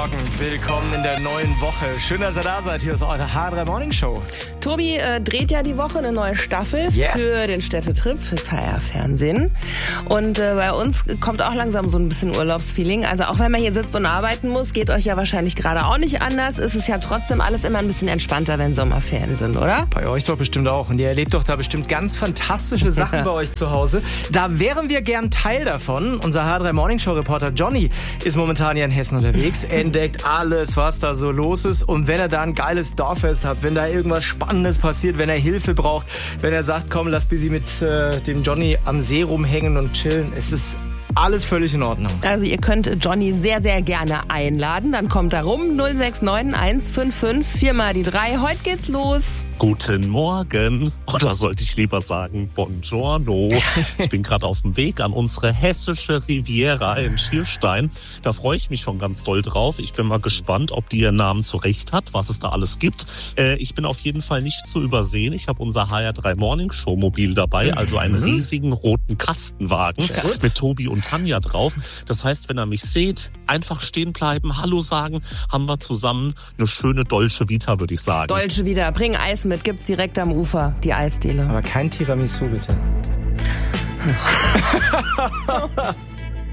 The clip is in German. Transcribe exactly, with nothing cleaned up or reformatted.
Morgen, willkommen in der neuen Woche. Schön, dass ihr da seid. Hier ist eure H drei Morning Show. Tobi äh, dreht ja die Woche eine neue Staffel yes. für den Städtetrip, fürs H R-Fernsehen. Und äh, bei uns kommt auch langsam so ein bisschen Urlaubsfeeling. Also auch wenn man hier sitzt und arbeiten muss, geht euch ja wahrscheinlich gerade auch nicht anders. Ist es ja trotzdem alles immer ein bisschen entspannter, wenn Sommerferien sind, oder? Bei euch doch bestimmt auch. Und ihr erlebt doch da bestimmt ganz fantastische Sachen bei euch zu Hause. Da wären wir gern Teil davon. Unser H drei Morning Show Reporter Johnny ist momentan hier in Hessen unterwegs. Er entdeckt alles, was da so los ist. Und wenn er da ein geiles Dorffest hat, wenn da irgendwas Spannendes passiert, wenn er Hilfe braucht, wenn er sagt, komm, lass Busy mit äh, dem Johnny am See rumhängen und chillen. Es ist alles völlig in Ordnung. Also ihr könnt Johnny sehr, sehr gerne einladen. Dann kommt er rum, null sechs neun eins fünf fünf, vier mal die drei. Heute geht's los. Guten Morgen. Oder sollte ich lieber sagen Buongiorno. Ich bin gerade auf dem Weg an unsere hessische Riviera in Schierstein. Da freue ich mich schon ganz doll drauf. Ich bin mal gespannt, ob die ihren Namen zurecht hat, was es da alles gibt. Äh, ich bin auf jeden Fall nicht zu übersehen. Ich habe unser H R drei Morning Show Mobil dabei, also einen riesigen roten Kastenwagen mit Tobi und Tanja drauf. Das heißt, wenn ihr mich seht, einfach stehen bleiben, Hallo sagen, haben wir zusammen eine schöne Dolce Vita, würde ich sagen. Dolce Vita, bring Eis mit, gibt's direkt am Ufer, die Eisdiele. Aber kein Tiramisu, bitte.